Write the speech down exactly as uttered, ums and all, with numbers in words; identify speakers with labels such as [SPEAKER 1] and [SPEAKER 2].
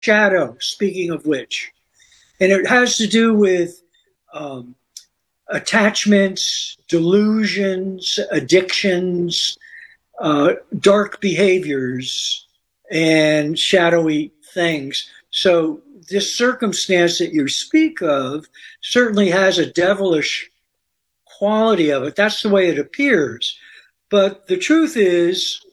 [SPEAKER 1] shadow, speaking of which. And it has to do with um, attachments, delusions, addictions, uh, dark behaviors, and shadowy things. So, this circumstance that you speak of certainly has a devilish quality of it. That's the way it appears. But the truth is,